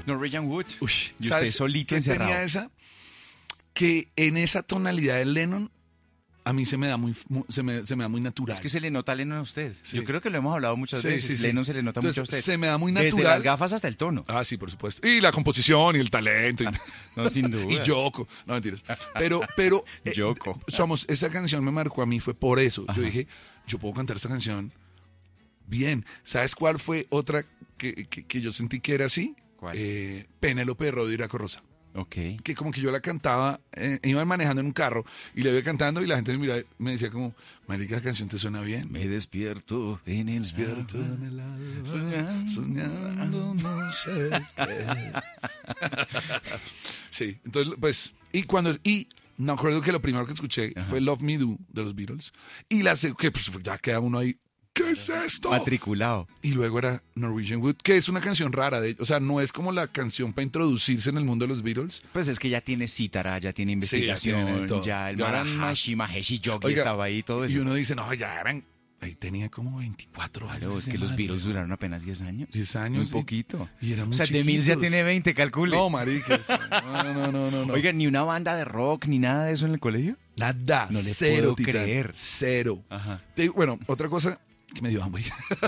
Norwegian Wood. Uy, Y usted ¿sabes solito qué encerrado. tenía esa? Que en esa tonalidad de Lennon, a mí se me da se me da muy natural. Es que se le nota a Lennon a usted. Sí. Yo creo que lo hemos hablado muchas Sí, veces. sí, sí. Lennon se le nota Entonces, mucho a usted. se me da muy Desde natural. las gafas hasta el tono. Ah, sí, por supuesto. Y la composición y el talento. Y, No, sin duda. y Yoko. No, mentiras. Pero Yoko. esa canción me marcó a mí, fue por eso. Ajá. Yo dije, yo puedo cantar esta canción bien. ¿Sabes cuál fue otra que yo sentí que era así? ¿Cuál? Penélope de Rodó y Iraco Rosa. Ok. Que como que yo la cantaba, iba manejando en un carro y le iba cantando y la gente me miraba y me decía como, marica, la canción te suena bien. Me despierto en el Despierto en el alba, soñando no sé qué. Sí, entonces, pues, y me acuerdo que lo primero que escuché fue Love Me Do de los Beatles. Y que pues ya queda uno ahí, ¿qué es esto? Matriculado. Y luego era Norwegian Wood, que es una canción rara, o sea, no es como la canción para introducirse en el mundo de los Beatles. Pues es que ya tiene cítara, ya tiene investigación, tiene todo. ya el Ya eran Maheshi Yogi Oiga, estaba ahí, todo eso. Y uno dice, no, ya eran, ahí tenía como 24 años. Claro, es ese que los man. Beatles duraron apenas 10 años. 10 años. Muy poquito. Y era O muy sea, The Mills ya chiquitos. tiene 20, calcule. No, marica. No. Oiga, ni una banda de rock, ni nada de eso en el colegio. Nada. No le cero, puedo Titán, creer. Cero. Ajá. Bueno, otra cosa que me dio Amway.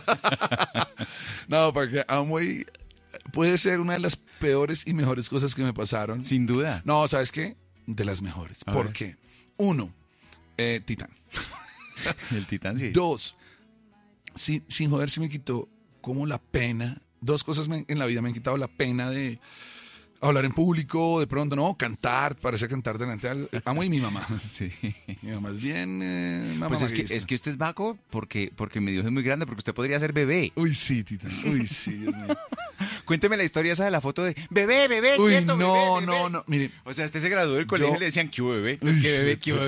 No, porque Amway puede ser una de las peores y mejores cosas que me pasaron. Sin duda. No, ¿sabes qué? De las mejores. A ¿Por ver. qué? Uno, Titán. El Titán sí. Dos, sin joder, sí me quitó como la pena. Dos cosas en la vida me han quitado la pena de hablar en público, de pronto, no, cantar, parece cantar delante del amo y mi mamá. Sí. Mi mamá es bien mamá Pues es maguista. que usted es vaco porque mi Dios es muy grande, porque usted podría ser bebé. Uy, sí, Titán. Uy, sí, Dios mío. Cuénteme la historia esa de la foto de bebé, Uy, quieto, no, bebé, no, bebé. no. Mire, O sea, usted se graduó del colegio y le decían, ¿qué hubo, bebé? Es que bebé, ¿qué hubo,